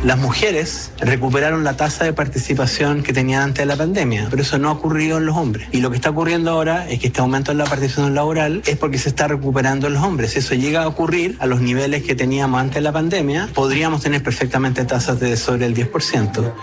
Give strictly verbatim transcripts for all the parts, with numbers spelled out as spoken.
Las mujeres recuperaron la tasa de participación que tenían antes de la pandemia, pero eso no ha ocurrido en los hombres. Y lo que está ocurriendo ahora es que este aumento en la participación laboral es porque se está recuperando en los hombres. Si eso llega a ocurrir a los niveles que teníamos antes de la pandemia, podríamos tener perfectamente tasas de sobre el diez por ciento.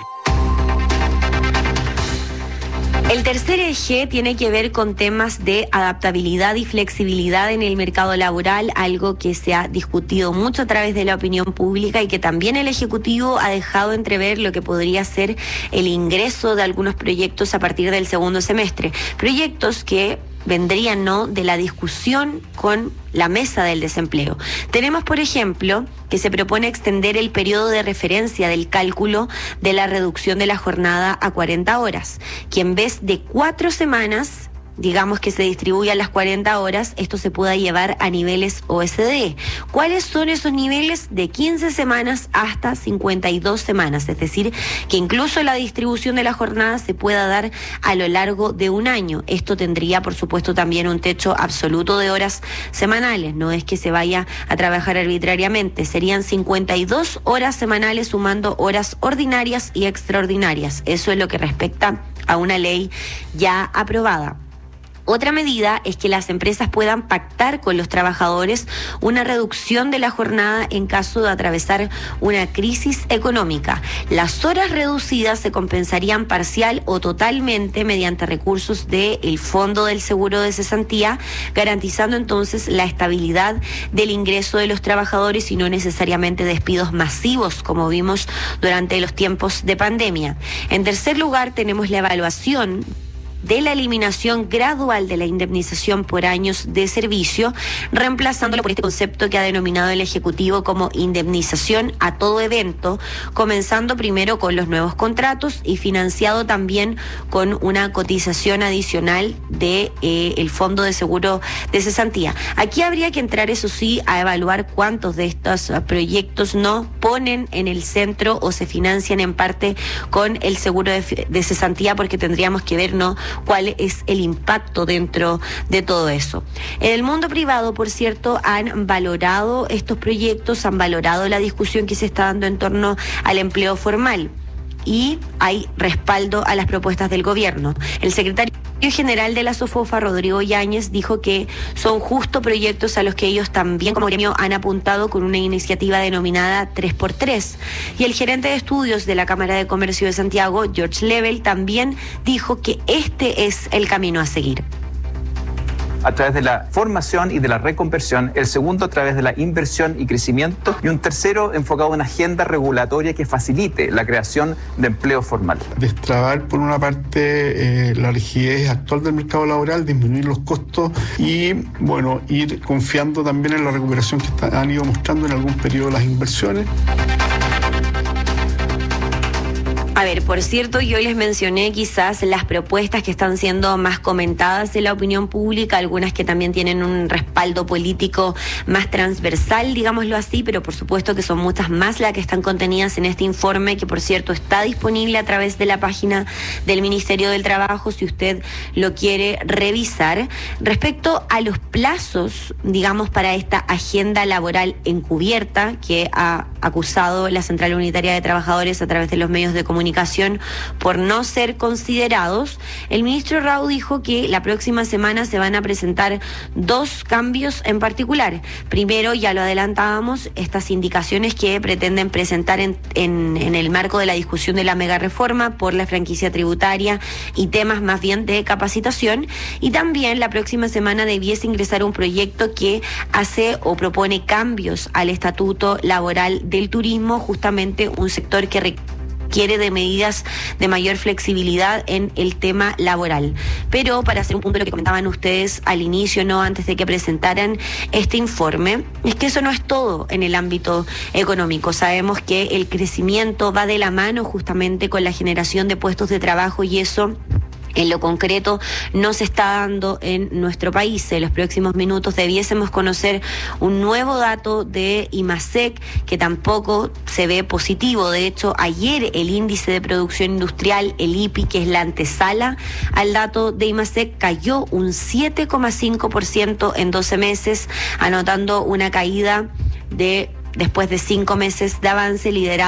El tercer eje tiene que ver con temas de adaptabilidad y flexibilidad en el mercado laboral, algo que se ha discutido mucho a través de la opinión pública y que también el Ejecutivo ha dejado entrever lo que podría ser el ingreso de algunos proyectos a partir del segundo semestre. Proyectos que vendrían, ¿no?, de la discusión con la mesa del desempleo. Tenemos, por ejemplo, que se propone extender el periodo de referencia del cálculo de la reducción de la jornada a cuarenta horas, que en vez de cuatro semanas, digamos que se distribuyan las cuarenta horas, esto se pueda llevar a niveles O E C D. ¿Cuáles son esos niveles? De quince semanas hasta cincuenta y dos semanas, es decir, que incluso la distribución de la jornada se pueda dar a lo largo de un año. Esto tendría, por supuesto, también un techo absoluto de horas semanales, no es que se vaya a trabajar arbitrariamente, serían cincuenta y dos horas semanales sumando horas ordinarias y extraordinarias. Eso es lo que respecta a una ley ya aprobada. Otra medida es que las empresas puedan pactar con los trabajadores una reducción de la jornada en caso de atravesar una crisis económica. Las horas reducidas se compensarían parcial o totalmente mediante recursos del Fondo del Seguro de Cesantía, garantizando entonces la estabilidad del ingreso de los trabajadores y no necesariamente despidos masivos como vimos durante los tiempos de pandemia. En tercer lugar, tenemos la evaluación de la eliminación gradual de la indemnización por años de servicio, reemplazándolo por este concepto que ha denominado el Ejecutivo como indemnización a todo evento, comenzando primero con los nuevos contratos y financiado también con una cotización adicional de eh, el Fondo de Seguro de Cesantía. Aquí habría que entrar, eso sí, a evaluar cuántos de estos proyectos no ponen en el centro o se financian en parte con el seguro de, de cesantía, porque tendríamos que ver, ¿no?, cuál es el impacto dentro de todo eso. En el mundo privado, por cierto, han valorado estos proyectos, han valorado la discusión que se está dando en torno al empleo formal y hay respaldo a las propuestas del gobierno. El secretario general de la SOFOFA, Rodrigo Yáñez, dijo que son justo proyectos a los que ellos también como gremio han apuntado con una iniciativa denominada tres por tres. Y el gerente de estudios de la Cámara de Comercio de Santiago, George Level, también dijo que este es el camino a seguir. A través de la formación y de la reconversión, el segundo a través de la inversión y crecimiento, y un tercero enfocado en una agenda regulatoria que facilite la creación de empleo formal. Destrabar, por una parte, eh, la rigidez actual del mercado laboral, disminuir los costos y, bueno, ir confiando también en la recuperación que está, han ido mostrando en algún periodo las inversiones. A ver, por cierto, yo les mencioné quizás las propuestas que están siendo más comentadas en la opinión pública, algunas que también tienen un respaldo político más transversal, digámoslo así, pero por supuesto que son muchas más las que están contenidas en este informe, que por cierto está disponible a través de la página del Ministerio del Trabajo, si usted lo quiere revisar. Respecto a los plazos, digamos, para esta agenda laboral encubierta que ha acusado la Central Unitaria de Trabajadores a través de los medios de comunicación por no ser considerados, el ministro Rau dijo que la próxima semana se van a presentar dos cambios en particular. Primero, ya lo adelantábamos, estas indicaciones que pretenden presentar en, en, en el marco de la discusión de la mega reforma por la franquicia tributaria y temas más bien de capacitación, y también la próxima semana debiese ingresar un proyecto que hace o propone cambios al estatuto laboral del turismo, justamente un sector que requiere quiere de medidas de mayor flexibilidad en el tema laboral. Pero para hacer un punto de lo que comentaban ustedes al inicio, no antes de que presentaran este informe, es que eso no es todo en el ámbito económico. Sabemos que el crecimiento va de la mano justamente con la generación de puestos de trabajo, y eso en lo concreto no se está dando en nuestro país. En los próximos minutos debiésemos conocer un nuevo dato de IMASEC que tampoco se ve positivo. De hecho, ayer el índice de producción industrial, el I P I, que es la antesala al dato de IMASEC, cayó un siete coma cinco por ciento en doce meses, anotando una caída de después de cinco meses de avance liderado